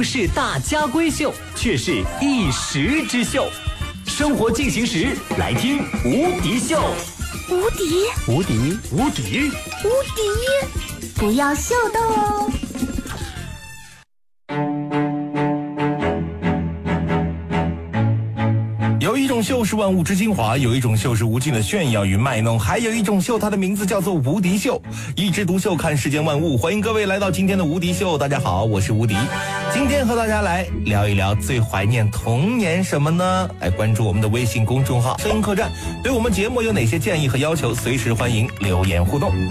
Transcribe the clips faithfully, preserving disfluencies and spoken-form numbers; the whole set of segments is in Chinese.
不是大家闺秀，却是一时之秀。生活进行时，来听无敌秀。 无敌， 无敌，无敌， 无敌，不要秀逗哦。 有一种秀是万物之精华，有一种秀是无尽的炫耀与卖弄，还有一种秀，它的名字叫做无敌秀。一枝独秀，看世间万物。欢迎各位来到今天的无敌秀。大家好，我是无敌。今天和大家来聊一聊最怀念童年什么呢？来关注我们的微信公众号声音客栈，对我们节目有哪些建议和要求，随时欢迎留言互动。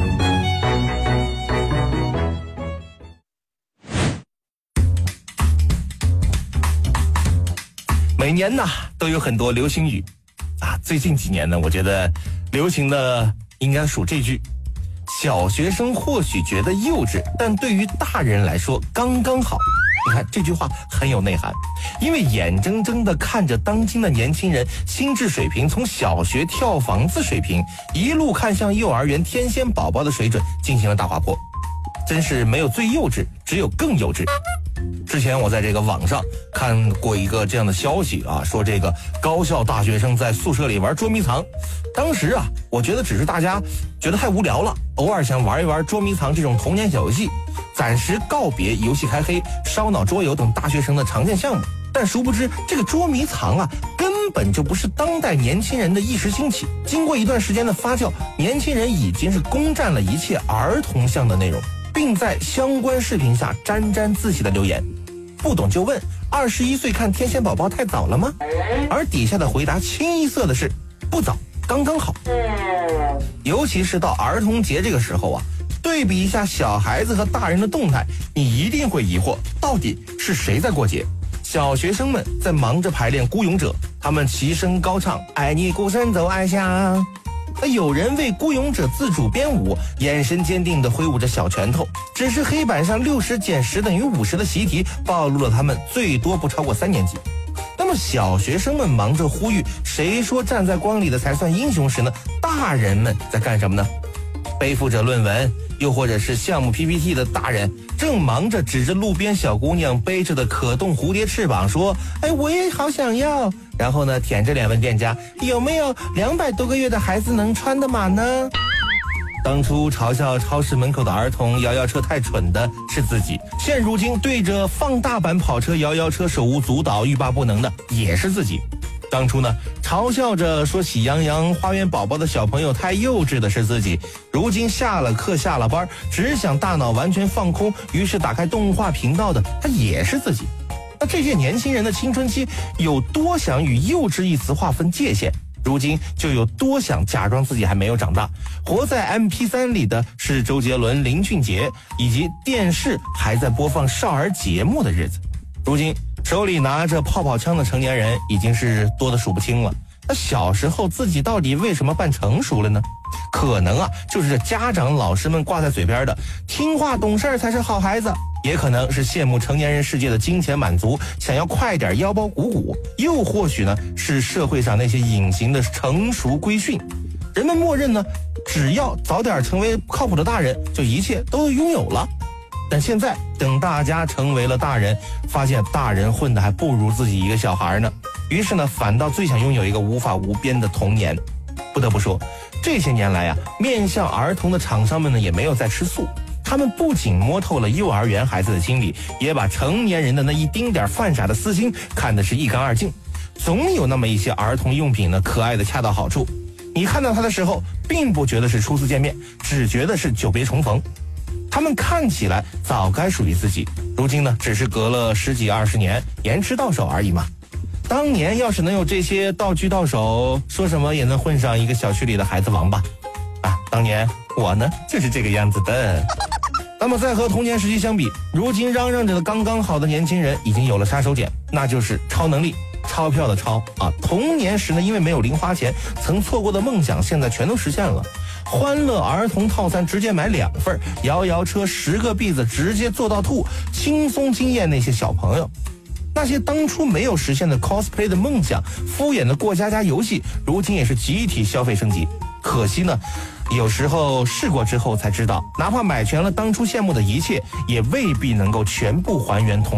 每年呢都有很多流行语啊，最近几年呢，我觉得流行的应该数这句：小学生或许觉得幼稚，但对于大人来说刚刚好。你看这句话很有内涵，因为眼睁睁地看着当今的年轻人心智水平从小学跳房子水平一路看向幼儿园天仙宝宝的水准进行了大滑坡，真是没有最幼稚，只有更幼稚。之前我在这个网上看过一个这样的消息啊，说这个高校大学生在宿舍里玩捉迷藏。当时啊，我觉得只是大家觉得太无聊了，偶尔想玩一玩捉迷藏这种童年小游戏，暂时告别游戏开黑、烧脑桌游等大学生的常见项目。但殊不知，这个捉迷藏啊，根本就不是当代年轻人的一时兴起。经过一段时间的发酵，年轻人已经是攻占了一切儿童向的内容，并在相关视频下沾沾自喜的留言。不懂就问，二十一岁看天线宝宝太早了吗？而底下的回答清一色的是不早，刚刚好。尤其是到儿童节这个时候啊，对比一下小孩子和大人的动态，你一定会疑惑，到底是谁在过节？小学生们在忙着排练孤勇者，他们齐声高唱爱你孤身走暗巷。有人为孤勇者自主编舞，眼神坚定地挥舞着小拳头，只是黑板上六十减十等于五十的习题暴露了他们最多不超过三年级。那么小学生们忙着呼吁谁说站在光里的才算英雄时呢，大人们在干什么呢？背负着论文又或者是项目 P P T 的大人正忙着指着路边小姑娘背着的可动蝴蝶翅膀说，哎，我也好想要，然后呢舔着脸问店家有没有两百多个月的孩子能穿的码呢？当初嘲笑超市门口的儿童摇摇车太蠢的是自己，现如今对着放大版跑车摇摇车手舞足蹈欲罢不能的也是自己。当初呢，嘲笑着说喜羊羊花园宝宝的小朋友太幼稚的是自己，如今下了课下了班，只想大脑完全放空，于是打开动画频道的他也是自己。那这些年轻人的青春期有多想与幼稚一词划分界限，如今就有多想假装自己还没有长大。活在 M P 三 里的是周杰伦、林俊杰，以及电视还在播放少儿节目的日子。如今手里拿着泡泡枪的成年人已经是多得数不清了。那小时候自己到底为什么扮成熟了呢？可能啊，就是这家长老师们挂在嘴边的听话懂事才是好孩子，也可能是羡慕成年人世界的金钱满足，想要快点腰包鼓鼓，又或许呢是社会上那些隐形的成熟规训。人们默认呢，只要早点成为靠谱的大人，就一切都拥有了。但现在等大家成为了大人，发现大人混得还不如自己一个小孩呢，于是呢反倒最想拥有一个无法无边的童年。不得不说，这些年来啊，面向儿童的厂商们呢也没有再吃素，他们不仅摸透了幼儿园孩子的心理，也把成年人的那一丁点犯傻的私心看得是一干二净。总有那么一些儿童用品呢，可爱的恰到好处，你看到它的时候并不觉得是初次见面，只觉得是久别重逢。他们看起来早该属于自己，如今呢只是隔了十几二十年，延迟到手而已嘛。当年要是能有这些道具到手，说什么也能混上一个小区里的孩子王吧。啊，当年我呢就是这个样子的。那么在和童年时期相比，如今嚷嚷着的刚刚好的年轻人已经有了杀手锏，那就是超能力，钞票的钞啊。童年时呢因为没有零花钱，曾错过的梦想现在全都实现了。欢乐儿童套餐直接买两份，摇摇车十个币子直接做到吐，轻松惊艳那些小朋友。那些当初没有实现的 cosplay 的梦想，敷衍的过家家游戏，如今也是集体消费升级。可惜呢，有时候试过之后才知道，哪怕买全了当初羡慕的一切，也未必能够全部还原童